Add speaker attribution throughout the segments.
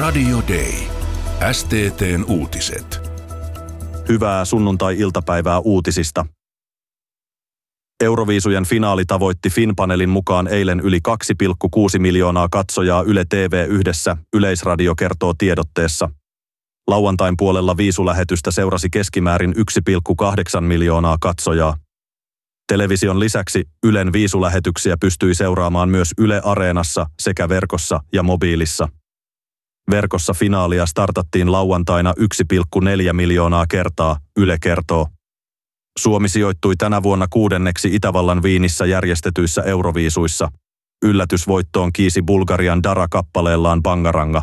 Speaker 1: Radio Day. STT:n uutiset.
Speaker 2: Hyvää sunnuntai-iltapäivää uutisista. Euroviisujen finaali tavoitti Finpanelin mukaan eilen yli 2,6 miljoonaa katsojaa Yle TV1, Yleisradio kertoo tiedotteessa. Lauantain puolella viisulähetystä seurasi keskimäärin 1,8 miljoonaa katsojaa. Television lisäksi Ylen viisulähetyksiä pystyi seuraamaan myös Yle Areenassa sekä verkossa ja mobiilissa. Verkossa finaalia startattiin lauantaina 1,4 miljoonaa kertaa, Yle kertoo. Suomi sijoittui tänä vuonna 6. Itävallan Viinissä järjestetyissä Euroviisuissa. Yllätysvoittoon kiisi Bulgarian Dara-kappaleellaan Bangaranga.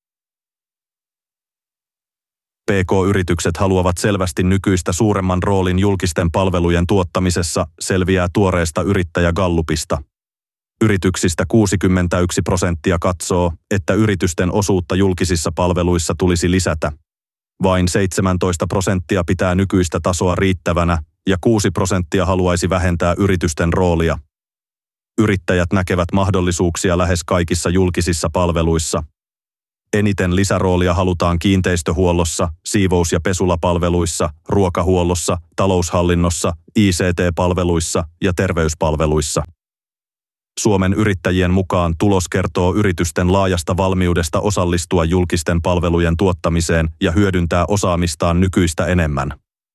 Speaker 2: PK-yritykset haluavat selvästi nykyistä suuremman roolin julkisten palvelujen tuottamisessa, selviää tuoreesta yrittäjägallupista. Yrityksistä 61% katsoo, että yritysten osuutta julkisissa palveluissa tulisi lisätä. Vain 17% pitää nykyistä tasoa riittävänä ja 6% haluaisi vähentää yritysten roolia. Yrittäjät näkevät mahdollisuuksia lähes kaikissa julkisissa palveluissa. Eniten lisäroolia halutaan kiinteistöhuollossa, siivous- ja pesulapalveluissa, ruokahuollossa, taloushallinnossa, ICT-palveluissa ja terveyspalveluissa. Suomen yrittäjien mukaan tulos kertoo yritysten laajasta valmiudesta osallistua julkisten palvelujen tuottamiseen ja hyödyntää osaamistaan nykyistä enemmän.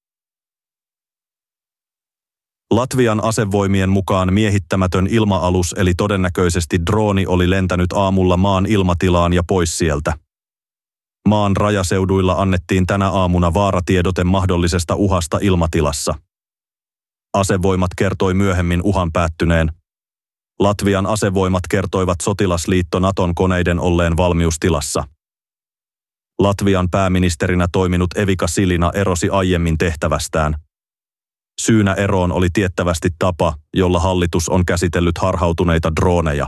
Speaker 2: Latvian asevoimien mukaan miehittämätön ilma-alus eli todennäköisesti drooni oli lentänyt aamulla maan ilmatilaan ja pois sieltä. Maan rajaseuduilla annettiin tänä aamuna vaaratiedote mahdollisesta uhasta ilmatilassa. Asevoimat kertoi myöhemmin uhan päättyneen. Latvian asevoimat kertoivat sotilasliitto Naton koneiden olleen valmiustilassa. Latvian pääministerinä toiminut Evika Silina erosi aiemmin tehtävästään. Syynä eroon oli tiettävästi tapa, jolla hallitus on käsitellyt harhautuneita drooneja.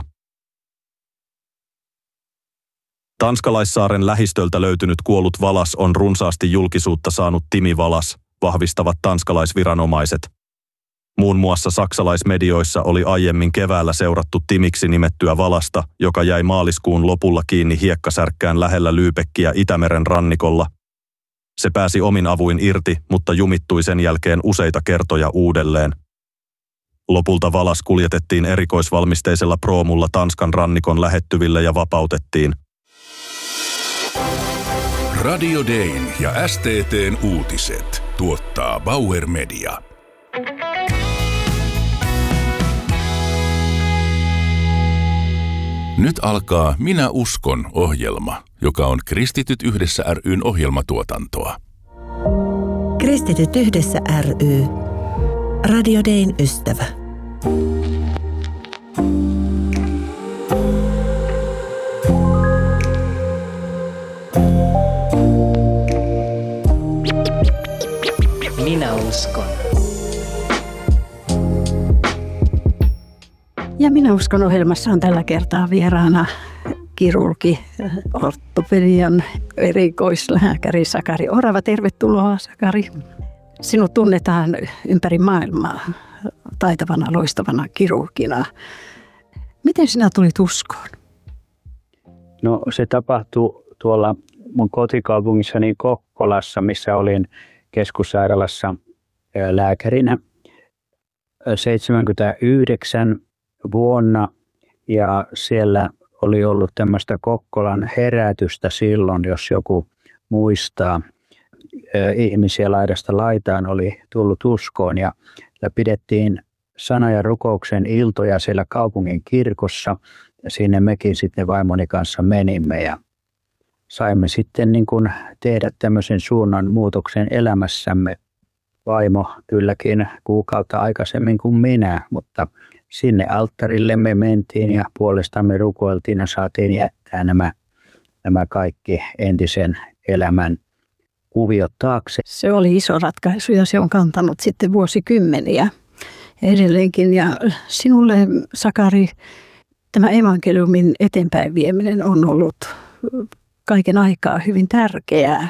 Speaker 2: Tanskalaissaaren lähistöltä löytynyt kuollut valas on runsaasti julkisuutta saanut Timi Valas, vahvistavat tanskalaisviranomaiset. Muun muassa saksalaismedioissa oli aiemmin keväällä seurattu Timiksi nimettyä valasta, joka jäi maaliskuun lopulla kiinni hiekkasärkkään lähellä Lübeckiä Itämeren rannikolla. Se pääsi omin avuin irti, mutta jumittui sen jälkeen useita kertoja uudelleen. Lopulta valas kuljetettiin erikoisvalmisteisella proomulla Tanskan rannikon lähettyville ja vapautettiin.
Speaker 1: Radio Dayn ja STT:n uutiset tuottaa Bauer Media. Nyt alkaa Minä uskon -ohjelma, joka on Kristityt yhdessä ry:n ohjelmatuotantoa.
Speaker 3: Kristityt yhdessä ry. Radio Dayn ystävä.
Speaker 4: Minä uskon.
Speaker 5: Ja Minä uskon -ohjelmassa on tällä kertaa vieraana kirurgi, ortopedian erikoislääkäri Sakari Orava. Tervetuloa, Sakari. Sinut tunnetaan ympäri maailmaa taitavana, loistavana kirurgina. Miten sinä tulit uskoon?
Speaker 6: No se tapahtui tuolla mun kotikaupungissani Kokkolassa, missä olin keskussairaalassa lääkärinä 79 vuonna, ja siellä oli ollut tämmöistä Kokkolan herätystä silloin, jos joku muistaa. Ihmisiä laidasta laitaan oli tullut uskoon, ja pidettiin sana- ja rukouksen iltoja siellä kaupungin kirkossa, ja sinne mekin sitten vaimoni kanssa menimme, ja saimme sitten niin kuin tehdä tämmöisen suunnan muutoksen elämässämme. Vaimo kylläkin kuukautta aikaisemmin kuin minä, mutta sinne alttarille me mentiin ja puolestamme rukoiltiin ja saatiin jättää nämä kaikki entisen elämän kuviot taakse.
Speaker 5: Se oli iso ratkaisu ja se on kantanut sitten vuosikymmeniä edelleenkin. Ja sinulle, Sakari, tämä evankeliumin eteenpäin vieminen on ollut kaiken aikaa hyvin tärkeää.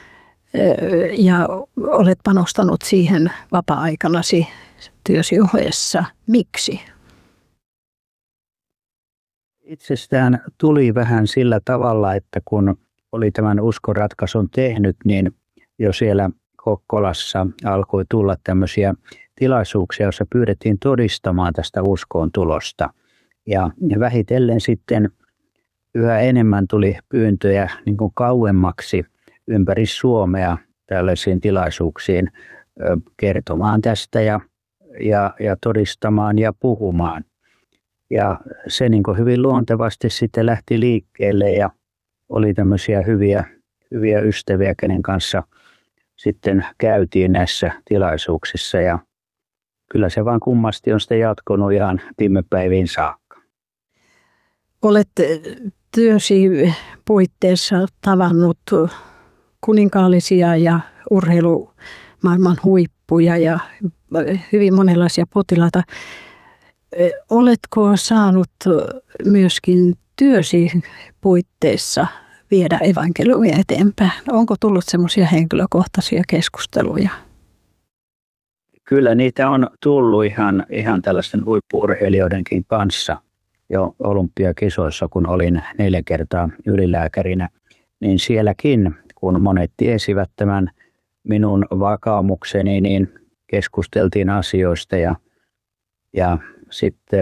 Speaker 5: Ja olet panostanut siihen vapaa-aikanasi työsi ohessa. Miksi?
Speaker 6: Itsestään tuli vähän sillä tavalla, että kun oli tämän uskonratkaisun tehnyt, niin jo siellä Kokkolassa alkoi tulla tämmöisiä tilaisuuksia, joissa pyydettiin todistamaan tästä uskoon tulosta. Ja vähitellen sitten yhä enemmän tuli pyyntöjä niin kuin kauemmaksi ympäri Suomea tällaisiin tilaisuuksiin kertomaan tästä ja todistamaan ja puhumaan. Ja se niin kuin hyvin luontevasti sitten lähti liikkeelle ja oli tämmöisiä hyviä ystäviä, kenen kanssa sitten käytiin näissä tilaisuuksissa. Ja kyllä se vaan kummasti on sitten jatkunut ihan viime päiviin saakka.
Speaker 5: Olet työsi puitteissa tavannut kuninkaallisia ja urheilumaailman huippuja ja hyvin monenlaisia potilaita. Oletko saanut myöskin työsi puitteissa viedä evankeliumia eteenpäin? Onko tullut semmoisia henkilökohtaisia keskusteluja?
Speaker 6: Kyllä niitä on tullut ihan tällaisten huippu-urheilijoidenkin kanssa jo olympiakisoissa, kun olin 4 kertaa ylilääkärinä. Niin sielläkin, kun monet tiesivät tämän minun vakaumukseni, niin keskusteltiin asioista ja sitten